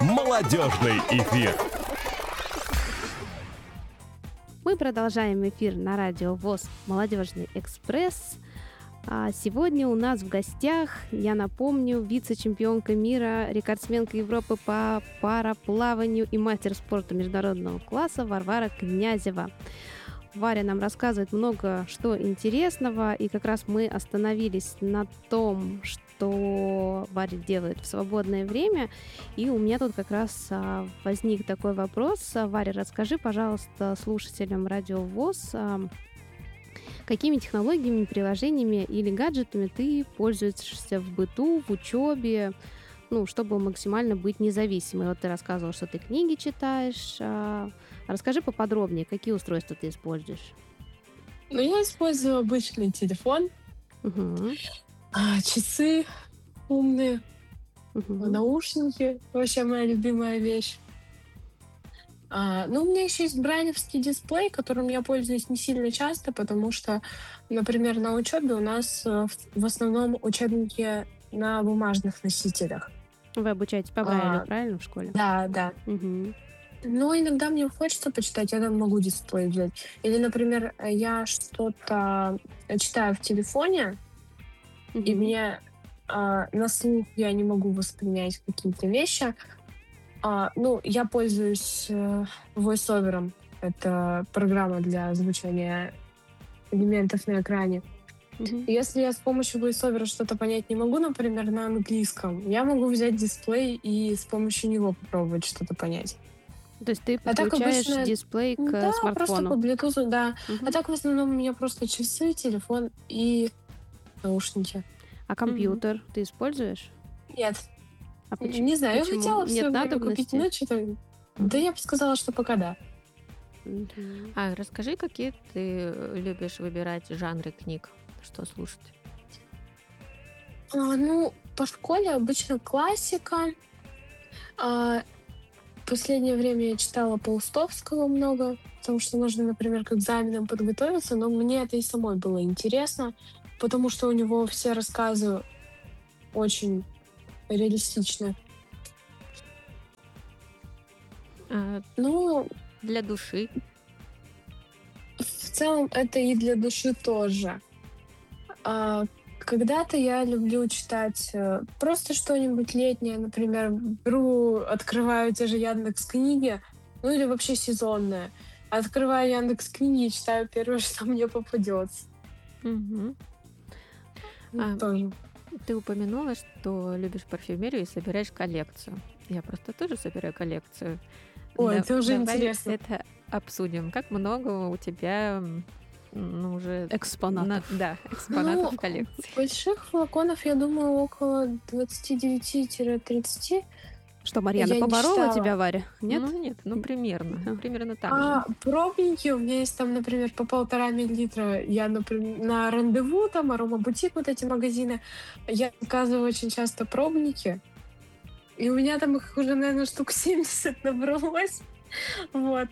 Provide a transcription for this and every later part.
Молодежный эфир. Мы продолжаем эфир на радио ВОС «Молодежный экспресс». Сегодня у нас в гостях, я напомню, вице-чемпионка мира, рекордсменка Европы по параплаванию и мастер спорта международного класса Варвара Князева. Варя нам рассказывает много что интересного, и как раз мы остановились на том, что Варя делает в свободное время. И у меня тут как раз возник такой вопрос. Варя, расскажи, пожалуйста, слушателям Радио ВОС, какими технологиями, приложениями или гаджетами ты пользуешься в быту, в учебе, чтобы максимально быть независимой. Вот ты рассказывала, что ты книги читаешь. Расскажи поподробнее, какие устройства ты используешь. Я использую обычный телефон, часы умные, наушники, вообще моя любимая вещь. У меня еще есть брайлевский дисплей, которым я пользуюсь не сильно часто, потому что, например, на учебе у нас в основном учебники на бумажных носителях. Вы обучаетесь по Брайлю, правильно, в школе? Да. Но иногда мне хочется почитать, я там могу дисплей взять. Или, например, я что-то читаю в телефоне, и мне на слух я не могу воспринять какие-то вещи. Я пользуюсь VoiceOver. Это программа для озвучивания элементов на экране. Если я с помощью VoiceOver что-то понять не могу, например, на английском, я могу взять дисплей и с помощью него попробовать что-то понять. То есть ты подключаешь дисплей к смартфону? Да, просто по Bluetooth, да. А так в основном у меня просто часы, телефон и наушники. А компьютер ты используешь? Нет. А почему? Не знаю, я хотела Нет все купить, но что-то... Да я бы сказала, что пока да. Расскажи, какие ты любишь выбирать жанры книг? Что слушать? По школе обычно классика. В последнее время я читала Паустовского много, потому что нужно, например, к экзаменам подготовиться, но мне это и самой было интересно, потому что у него все рассказы очень реалистичны. Для души? В целом это и для души тоже. Когда-то я люблю читать просто что-нибудь летнее, например, открываю те же Яндекс.Книги, или вообще сезонное. Открываю Яндекс.Книги и читаю первое, что мне попадется. Тоже. Ты упомянула, что любишь парфюмерию и собираешь коллекцию. Я просто тоже собираю коллекцию. Это уже интересно. Это обсудим. Как много у тебя уже экспонатов. Экспонатов в коллекции. Больших флаконов, я думаю, около 29-30. Что, Марьяна поборола тебя, Варя? Нет? Нет, примерно. Примерно так же. Пробники у меня есть там, например, по 1,5 миллилитра. Я, например, на Рандеву, там, Арома-бутик, вот эти магазины, я заказываю очень часто пробники. И у меня там их уже, наверное, штук 70 набралось. Вот.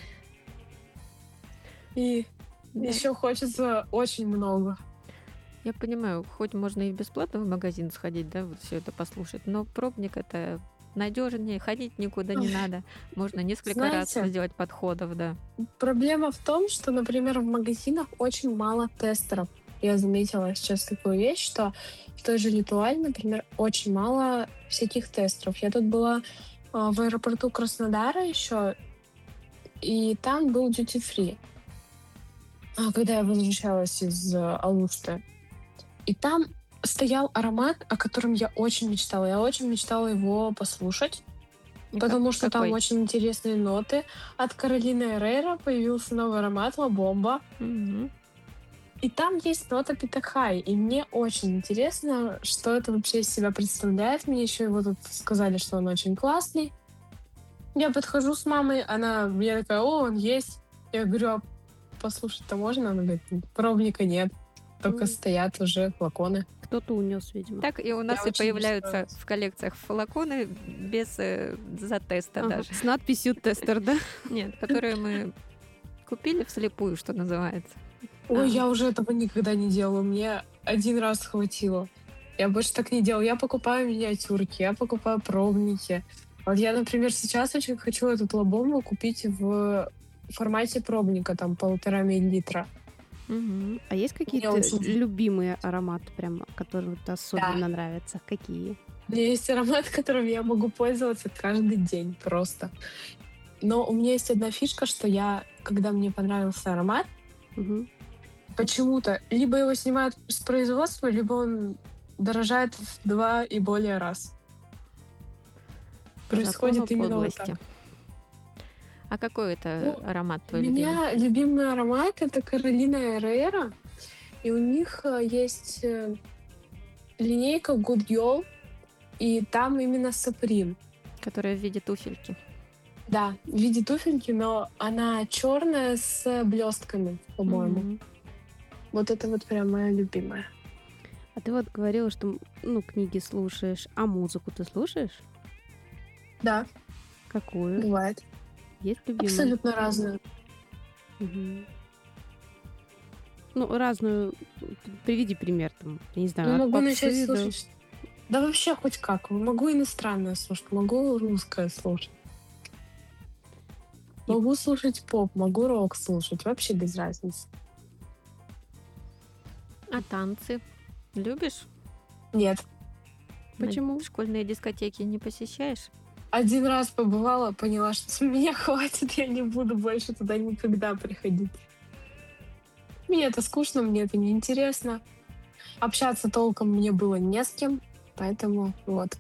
И еще хочется очень много. Я понимаю, хоть можно и бесплатно в магазин сходить, вот все это послушать, но пробник это надежнее, ходить никуда не надо. Можно несколько раз сделать подходов, да. Проблема в том, что, например, в магазинах очень мало тестеров. Я заметила сейчас такую вещь, что в той же Литуаль, например, очень мало всяких тестеров. Я тут была в аэропорту Краснодара еще, и там был duty-free, когда я возвращалась из Алушты. И там стоял аромат, о котором я очень мечтала. Я очень мечтала его послушать, потому что там очень интересные ноты. От Каролины Эррера появился новый аромат «Ла Бомба». И там есть нота Питахай. И мне очень интересно, что это вообще из себя представляет. Мне еще его тут сказали, что он очень классный. Я подхожу с мамой, она мне такая: он есть. Я говорю: а послушать-то можно? Она говорит: пробника нет. Только стоят уже флаконы. Кто-то унес, видимо. Так и у нас и появляются в коллекциях флаконы без затеста даже. С надписью «тестер», да? Нет, которые мы купили вслепую, что называется. Ой, я уже этого никогда не делала. Мне один раз хватило. Я больше так не делала. Я покупаю миниатюрки, я покупаю пробники. Вот я, например, сейчас очень хочу этот лабомбу купить в формате пробника, там, 1,5 мл. Мгм. А есть Мне какие-то очень... любимые ароматы, прям, которые вот Да. особенно нравятся? Какие? У меня есть аромат, которым я могу пользоваться каждый день просто. Но у меня есть одна фишка, что я, когда мне понравился аромат, Мгм. почему-то либо его снимают с производства, либо он дорожает в 2 и более раз. По закону Происходит именно вот подлости. так. А какой это Ну, аромат у твой любимый? меня любимый аромат — это Каролина Эррера, и у них есть линейка Good Girl, и там именно саприн. Которая в виде туфельки. Да, в виде туфельки, но она черная с блестками, по-моему. Мгм. Вот это вот прям моя любимая. А ты вот говорила, что ну, книги слушаешь, а музыку ты слушаешь? Да, Какую? бывает. Есть любимая? Абсолютно разную. Мгм. Ну, разную. Приведи пример, там, я не знаю, Ну, от могу начать попсы до... слушать. Да вообще хоть как. Могу иностранное слушать, могу русское слушать. И- Могу слушать поп, могу рок слушать. Вообще без разницы. А танцы? Любишь? Нет. На Почему? школьные дискотеки не посещаешь? Один раз побывала, поняла, что с меня хватит, я не буду больше туда никогда приходить. Мне это скучно, мне это неинтересно. Общаться толком мне было не с кем, поэтому вот.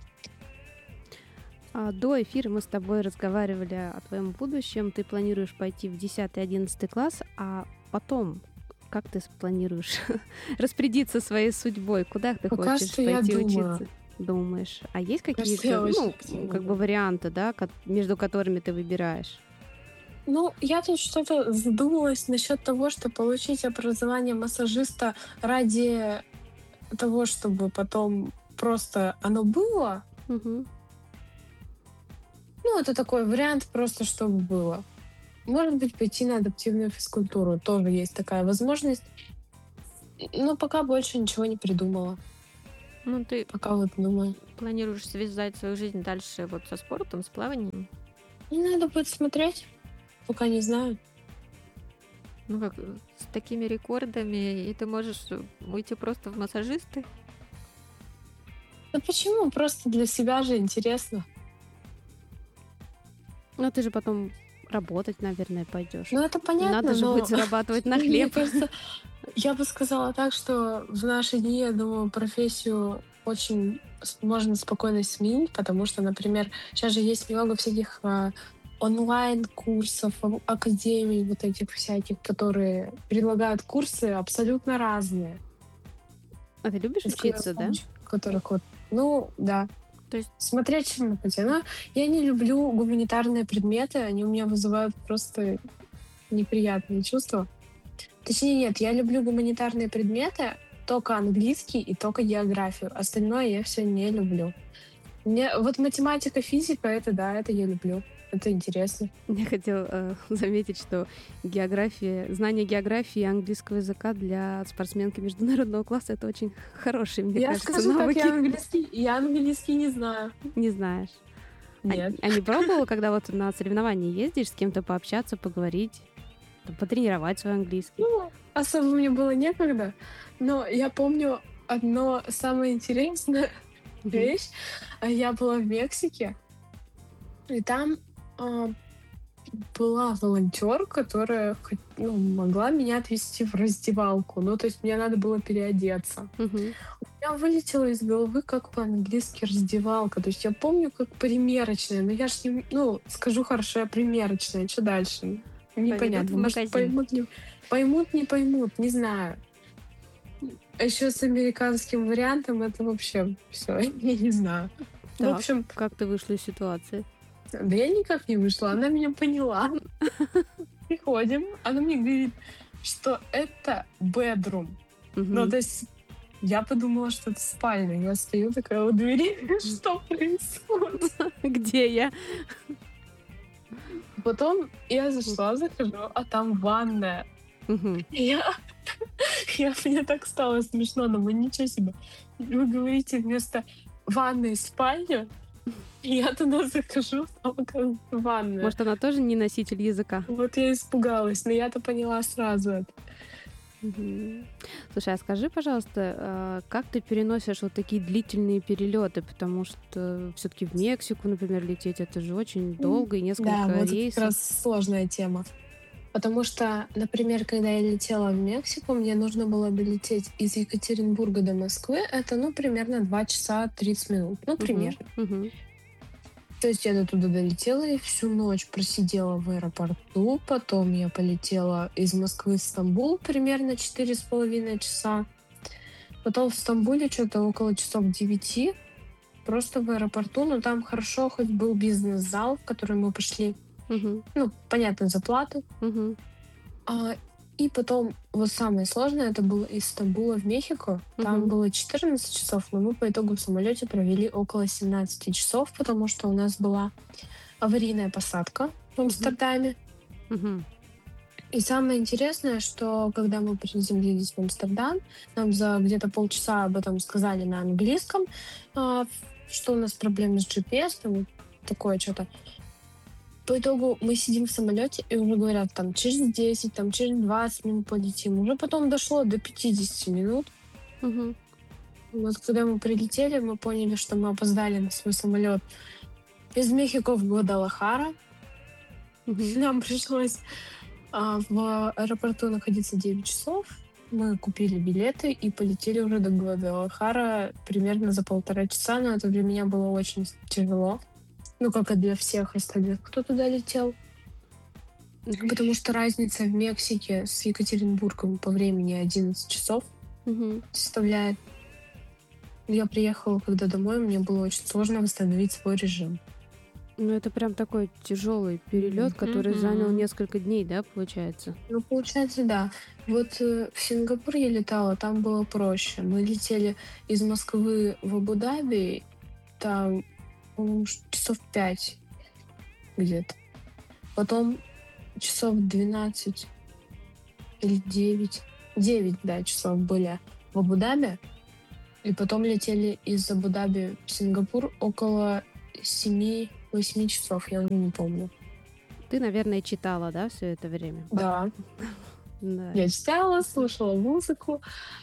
До эфира мы с тобой разговаривали о твоем будущем. Ты планируешь пойти в 10-11 класс, а потом как ты планируешь распорядиться своей судьбой? Куда ты Пока хочешь что я пойти думаю. учиться? Думаешь? А есть Пока что я какие-то, очень ну, активно как бы думаю. варианты, да, между которыми ты выбираешь? Ну, я тут что-то задумалась насчет того, что получить образование массажиста ради того, чтобы потом просто оно было. Мгм. Ну, это такой вариант просто, чтобы было. Может быть, пойти на адаптивную физкультуру. Тоже есть такая возможность. Но пока больше ничего не придумала. Ну, ты Пока вот думаю. планируешь связать свою жизнь дальше вот со спортом, с плаванием? Не надо будет смотреть. Пока не знаю. Ну как, с такими рекордами, и ты можешь уйти просто в массажисты? Да почему? Просто для себя же интересно. Ну, ты же потом работать, наверное, пойдешь. Ну, это понятно, Надо же но будет зарабатывать на мне хлеб. кажется, я бы сказала так, что в наши дни, я думаю, профессию очень можно спокойно сменить, потому что, например, сейчас же есть много всяких онлайн-курсов, академий вот этих всяких, которые предлагают курсы абсолютно разные. А ты любишь учиться, да? Которых вот, ну, да. То есть Смотреть, чем хотя. Но я не люблю гуманитарные предметы, они у меня вызывают просто неприятные чувства. Точнее, нет, я люблю гуманитарные предметы, только английский и только географию. Остальное я все не люблю. Мне вот математика, физика, это да, это я люблю. Это интересно. Я хотела заметить, что знание географии и английского языка для спортсменки международного класса — это очень хорошие, мне Я кажется, скажу так, навыки. я английский не знаю. Не знаешь. Нет. А не пробовала, когда вот на соревнования ездишь, с кем-то пообщаться, поговорить, там, потренировать свой английский? Ну, особо мне было некогда, но я помню одно самое интересное вещь. Я была в Мексике, и там была волонтер, которая могла меня отвезти в раздевалку. Ну, то есть мне надо было переодеться. Мгм. У меня вылетело из головы, как по-английски раздевалка. То есть я помню, как примерочная, но я ж не... Ну, скажу хорошо, я примерочная. Что дальше? Непонятно. в Может, магазин. поймут, не поймут, не знаю. А еще с американским вариантом это вообще все, я не знаю. В Так, общем, как ты вышла из ситуации? да я никак не вышла, она меня поняла. Приходим, она мне говорит, что это bedroom. Мгм. Ну, то есть я подумала, что это спальня. Я стою такая у двери, что происходит? Где я? Потом я захожу, а там ванная. Мгм. Мне так стало смешно, но мы ничего себе. Вы говорите вместо ванной спальню? Я туда захожу, там как ванная. Может, она тоже не носитель языка? Вот я испугалась, но я-то поняла сразу это. Мгм. Слушай, а скажи, пожалуйста, как ты переносишь вот такие длительные перелеты? Потому что все-таки в Мексику, например, лететь это же очень долго и Да, несколько вот это как рейсов. раз сложная тема. Потому что, например, когда я летела в Мексику, мне нужно было долететь из Екатеринбурга до Москвы. Это, примерно 2 часа 30 минут. Ну, Мгм, примерно. мгм, То есть я до туда долетела и всю ночь просидела в аэропорту. Потом я полетела из Москвы в Стамбул примерно 4,5 часа. Потом в Стамбуле что-то около часов 9 просто в аэропорту. Но там хорошо хоть был бизнес-зал, в который мы пошли. мгм, Понятно, за плату. мгм, А, И потом, вот самое сложное, это было из Стамбула в Мехико. Там мгм, было 14 часов, но мы по итогу в самолете провели около 17 часов, потому что у нас была аварийная посадка в Амстердаме. мгм. И самое интересное, что когда мы приземлились в Амстердам, нам за где-то полчаса об этом сказали на английском, что у нас проблемы с GPS, там вот такое что-то. По итогу мы сидим в самолете и уже говорят, там, через 10, там, через 20 минут полетим. Уже потом дошло до 50 минут. Мгм. Вот когда мы прилетели, мы поняли, что мы опоздали на свой самолет из Мехико в Гвадалахара. Мгм. Нам пришлось в аэропорту находиться 9 часов. Мы купили билеты и полетели уже до Гвадалахара примерно за 1,5 часа, но это для меня было очень тяжело. Как и для всех остальных, кто туда летел. Мгм. Потому что разница в Мексике с Екатеринбургом по времени 11 часов Мгм. составляет. Я приехала когда домой, мне было очень сложно восстановить свой режим. Ну, это прям такой тяжелый перелет, который занял Мгм. несколько дней, да, получается? Получается, да. Вот в Сингапур я летала, там было проще. Мы летели из Москвы в Абу-Даби, там, по-моему, часов 5 где-то. Потом часов 12 или 9. 9, да, часов были в Абу-Даби. И потом летели из Абу-Даби в Сингапур около 7-8 часов, я уже не помню. Ты, наверное, читала, да, все это время? Да, Да. я читала, слушала музыку,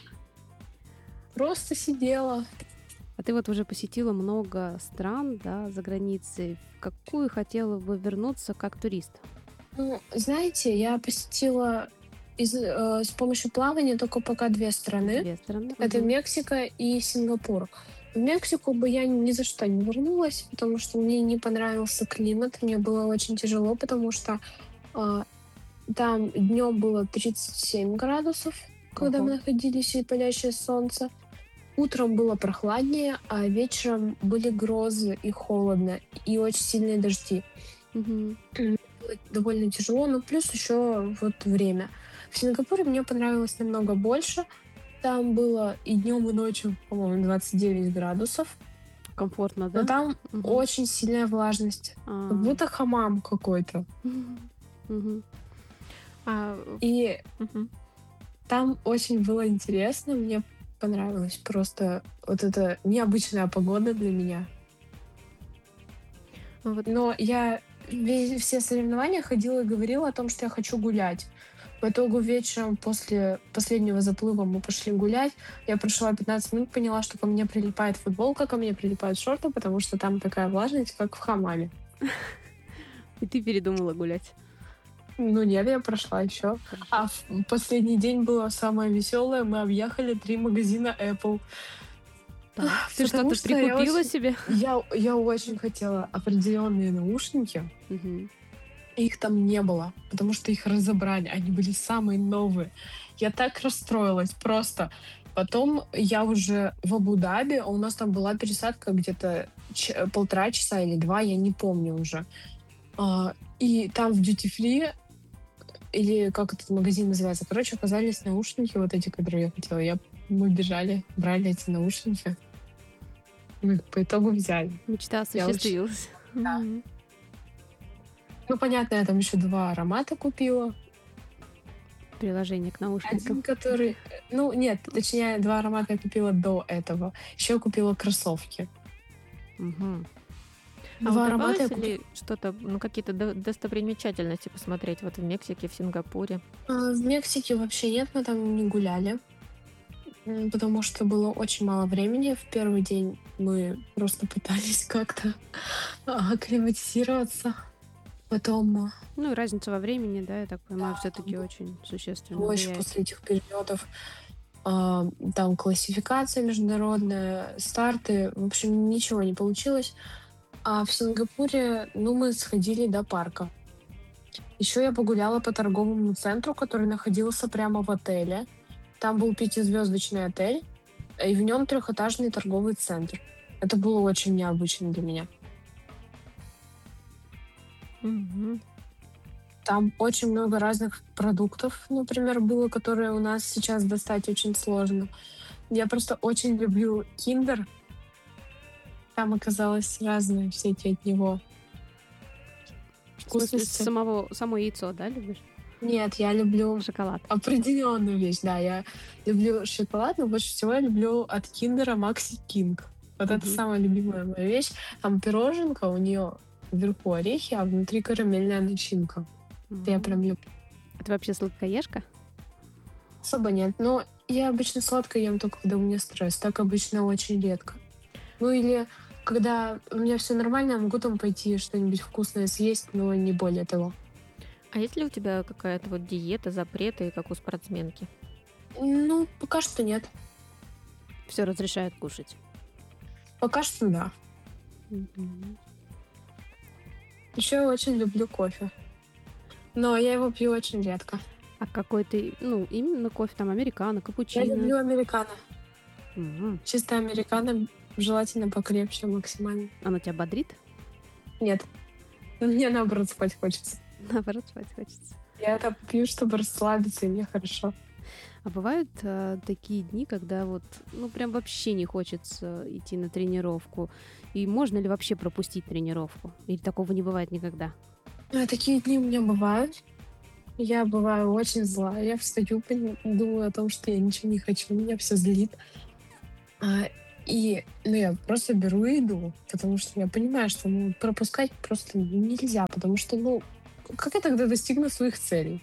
просто сидела. А ты вот уже посетила много стран, да, за границей. В какую хотела бы вернуться как турист? Знаете, я посетила с помощью плавания только пока 2 страны. 2 страны. Это Мгм. Мексика и Сингапур. В Мексику бы я ни за что не вернулась, потому что мне не понравился климат. Мне было очень тяжело, потому что а, там днем было 37 градусов, когда Ого. мы находились, и палящее солнце. Утром было прохладнее, а вечером были грозы и холодно, и очень сильные дожди. Мгм. Было довольно тяжело, но плюс еще вот время. В Сингапуре мне понравилось намного больше. Там было и днем, и ночью, по-моему, 29 градусов. Комфортно, Но да? там Мгм. очень сильная влажность. А. Как будто хамам какой-то. Мгм. А, И мгм. там очень было интересно. Мне понравилась просто вот эта необычная погода для меня. Вот Но я все соревнования ходила и говорила о том, что я хочу гулять. По итогу вечером после последнего заплыва мы пошли гулять. Я прошла 15 минут, поняла, что ко мне прилипает футболка, ко мне прилипают шорты, потому что там такая влажность, как в хамаме. И ты передумала гулять. Нет, я прошла еще. Хорошо. А в последний день было самое веселое. Мы объехали 3 магазина Apple. Так. Ты Потому что-то что я прикупила очень, себе? я очень хотела определенные наушники. Мгм. И их там не было, потому что их разобрали. Они были самые новые. Я так расстроилась просто. Потом я уже в Абу-Даби, а у нас там была пересадка где-то 1,5 часа или 2, я не помню уже. И там в Duty Free, или как этот магазин называется, короче, оказались наушники вот эти, которые я хотела. Мы бежали, брали эти наушники. Мы по итогу взяли. Мечта Я очень- осуществилась. Да. Мгм. Понятно, я там еще 2 аромата купила. Приложение к наушникам. Один, который... Нет, точнее, 2 аромата я купила до этого. Еще купила кроссовки. Мгм. А Два аромата я удавалось купила. ли что-то, какие-то достопримечательности посмотреть вот в Мексике, в Сингапуре? В Мексике вообще нет, мы там не гуляли, потому что было очень мало времени. В первый день мы просто пытались как-то акклиматизироваться. Потом Ну и разница во времени, да, я так понимаю, да, все-таки очень существенно ночь влияет. после этих перелетов. Там классификация международная, старты. В общем, ничего не получилось. А в Сингапуре, мы сходили до парка. Еще я погуляла по торговому центру, который находился прямо в отеле. Там был пятизвездочный отель, и в нем трехэтажный торговый центр. Это было очень необычно для меня. Мгм. Там очень много разных продуктов, например, было, которые у нас сейчас достать очень сложно. Я просто очень люблю киндер. Там оказалось разные всякие от него В смысле, вкусности. само яйцо, да, любишь? Нет, я люблю Шоколад. определенную вещь, да. Я люблю шоколад, но больше всего я люблю от киндера Макси Кинг. Вот это Мгм. самая любимая моя вещь. Там пироженка, у нее вверху орехи, а внутри карамельная начинка. Это я прям люблю. А ты вообще сладкоежка? Особо нет. Но я обычно сладкое ем только когда у меня стресс. Так обычно очень редко. Ну или когда у меня все нормально, я могу там пойти что-нибудь вкусное съесть, но не более того. А есть ли у тебя какая-то вот диета, запреты, как у спортсменки? Пока что нет. Все разрешают кушать. Пока что да. Мгм. Еще я очень люблю кофе. Но я его пью очень редко. А какой ты, именно кофе, там, американо, Я капучино? люблю американо. Мгм. Чисто американо, желательно покрепче максимально. Оно тебя бодрит? Нет. Мне наоборот спать хочется. Наоборот, спать хочется. Я это пью, чтобы расслабиться, и мне хорошо. А бывают такие дни, когда вот, прям вообще не хочется идти на тренировку. И можно ли вообще пропустить тренировку? Или такого не бывает никогда? Такие дни у меня бывают. Я бываю очень злая. Я встаю, думаю о том, что я ничего не хочу, меня все злит. Я просто беру и иду, потому что я понимаю, что пропускать просто нельзя, потому что, как я тогда достигну своих целей?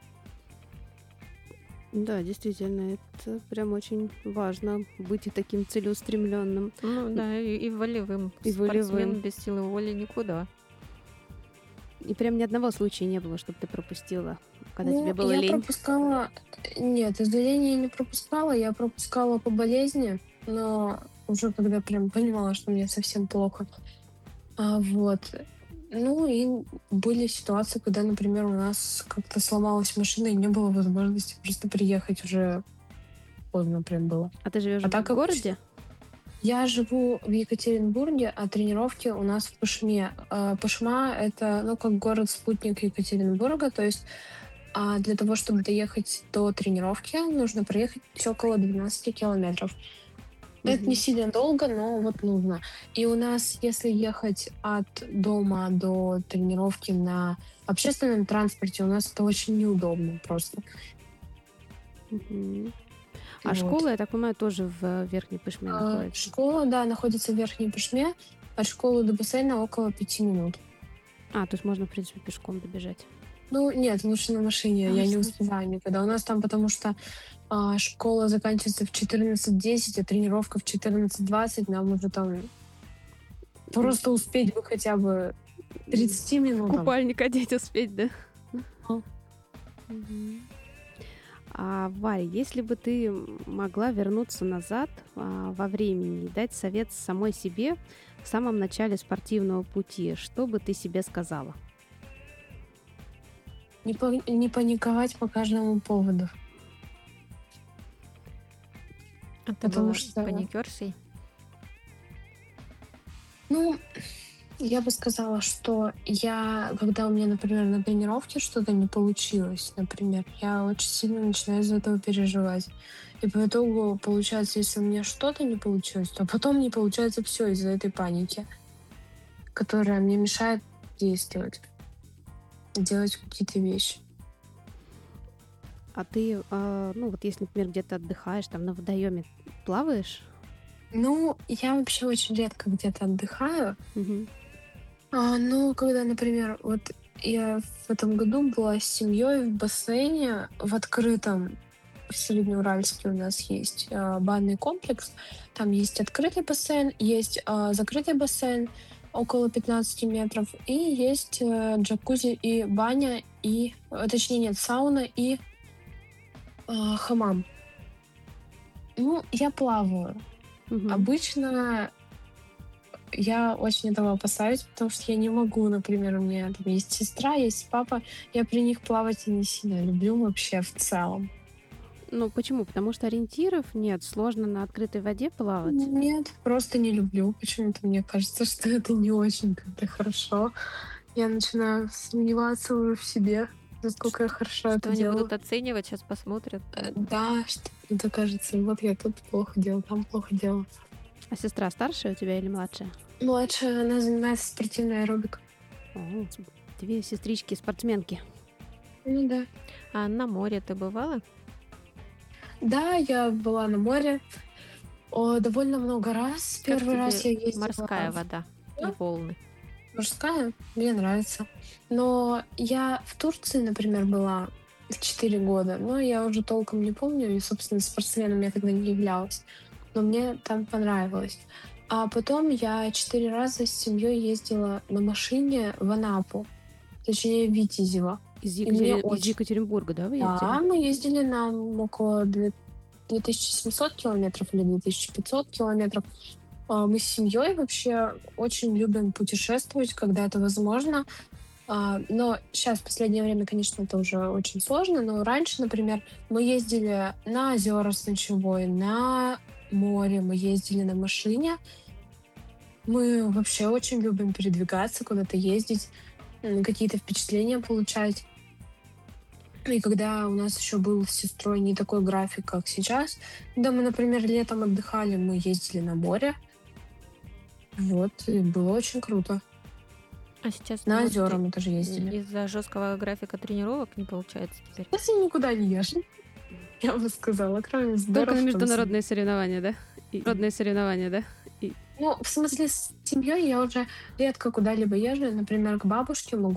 Да, действительно, это прям очень важно быть и таким целеустремленным. Ну да, и волевым. И Спортсмен волевым. без силы воли никуда. И прям ни одного случая не было, чтобы ты пропустила, когда тебе было я лень. пропускала... Нет, из-за лени я не пропускала, я пропускала по болезни, но уже когда прям понимала, что мне совсем плохо. Вот. И были ситуации, когда, например, у нас как-то сломалась машина, и не было возможности просто приехать, уже поздно прям было. А ты живешь А в так как городе? Я живу в Екатеринбурге, а тренировки у нас в Пышме. Пышма — это, как город-спутник Екатеринбурга, то есть для того, чтобы доехать до тренировки, нужно проехать около 12 километров. Это не Мгм. сильно долго, но вот нужно. И у нас, если ехать от дома до тренировки на общественном транспорте, у нас это очень неудобно просто. Мгм. А Вот. школа, я так понимаю, тоже в Верхней Пышме находится. Школа, да, находится в Верхней Пышме. От школы до бассейна около 5 минут. То есть можно, в принципе, пешком добежать. Нет, лучше на машине. Я не Лучше. успеваю никогда. У нас там, потому что школа заканчивается в 14:10, а тренировка в 14:20. Нам уже там просто успеть бы хотя бы 30 минут. Купальник одеть успеть, да? Ага. Мгм. Варя, если бы ты могла вернуться назад во времени и дать совет самой себе в самом начале спортивного пути, что бы ты себе сказала? Не паниковать по каждому поводу. А ты Потому была что- паникершей? Я бы сказала, что когда у меня, например, на тренировке что-то не получилось, например, я очень сильно начинаю из-за этого переживать. И по итогу, получается, если у меня что-то не получилось, то потом не получается все из-за этой паники, которая мне мешает действовать, делать какие-то вещи. А ты, вот если, например, где-то отдыхаешь, там на водоеме плаваешь? Я вообще очень редко где-то отдыхаю. Мгм. Ну, когда, например, вот я в этом году была с семьей в бассейне в открытом. В Среднеуральске у нас есть банный комплекс. Там есть открытый бассейн, есть закрытый бассейн около 15 метров, и есть джакузи и баня, и, точнее, нет, сауна и хамам. Ну, я плаваю. Мгм. Обычно я очень этого опасаюсь, потому что я не могу, например, у меня там есть сестра, есть папа, я при них плавать и не сильно люблю вообще в целом. Ну, почему? Потому что ориентиров нет, сложно на открытой воде плавать. Нет, просто не люблю. Почему-то мне кажется, что это не очень как-то хорошо. Я начинаю сомневаться уже в себе, насколько я хорошо Что это они будут делаю. оценивать, сейчас посмотрят. Да, что это кажется, вот я тут плохо делаю, там плохо делаю. А сестра старшая у тебя или младшая? Младшая, она занимается спортивной аэробикой. О, две сестрички-спортсменки. Ну да. А на море ты бывала? Да, я была на море довольно много раз. Как Первый раз тебе я ездила морская вода и Да? волны? Морская, мне нравится. Но я в Турции, например, была в 4 года, но я уже толком не помню, и, собственно, спортсменом я тогда не являлась. Но мне там понравилось. А потом я 4 раза с семьей ездила на машине в Анапу, точнее, в Витязево. Из, И мне Из очень... Екатеринбурга, да, вы Да, ездили? мы ездили на около 2700 километров или 2500 километров. Мы с семьей вообще очень любим путешествовать, когда это возможно. Но сейчас, в последнее время, конечно, это уже очень сложно. Но раньше, например, мы ездили на озера с ночевой, на море, мы ездили на машине. Мы вообще очень любим передвигаться, куда-то ездить, какие-то впечатления получать. И когда у нас еще был с сестрой не такой график, как сейчас, когда мы, например, летом отдыхали, мы ездили на море. Вот, и было очень круто. А сейчас, На может, озера мы тоже ездили. из-за жесткого графика тренировок не получается теперь? Сейчас я никуда не езжу, я бы сказала, кроме Только сборов. на там международные соревнования, да? Народные соревнования, да? Ну, в смысле, с семьей я уже редко куда-либо езжу. Например, к бабушке могу